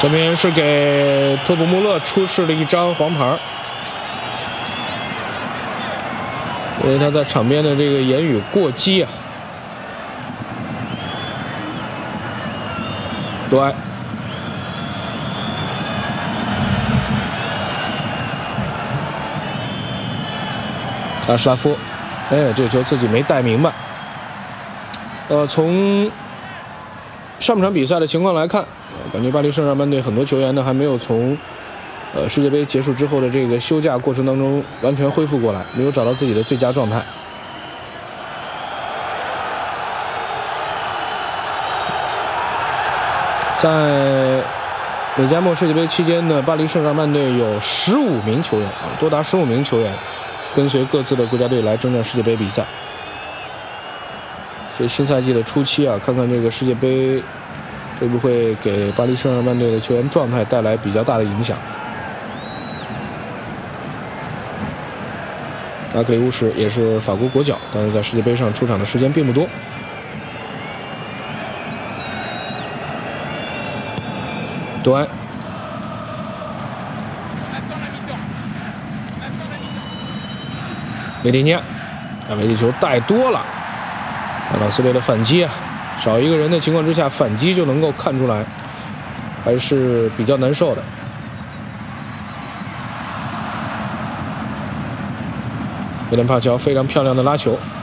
这边是给托普穆勒出示了一张黄牌，因为他在场边的这个言语过激啊。对，阿什拉夫，哎，这球自己没带明白。从上半场比赛的情况来看，感觉巴黎圣日耳曼队很多球员呢还没有从世界杯结束之后的这个休假过程当中完全恢复过来，没有找到自己的最佳状态。在美加墨世界杯期间呢，巴黎圣日耳曼队有15名球员多达15名球员跟随各自的国家队来征战世界杯比赛。所以新赛季的初期看看这个世界杯会不会给巴黎圣日耳曼队的球员状态带来比较大的影响。阿格里乌什也是法国国脚，但是在世界杯上出场的时间并不多。对，维蒂尼亚，维蒂球带多了，老斯队的反击少一个人的情况之下，反击就能够看出来，还是比较难受的。维连帕乔非常漂亮的拉球。